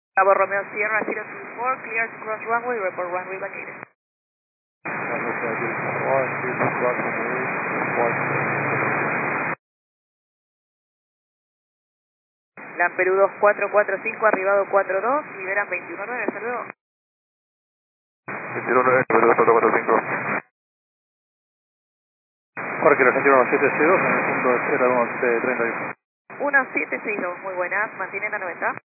Cabo Romeo Sierra 024, clear to cross runway, report runway vacated. Lamperú 2445, arribado 42, liberan 219, hasta luego. 219, Lamperú 2445. Parque Argentino 1762, en el punto de 0 a 1730. 1762, muy buenas, mantienen a 90.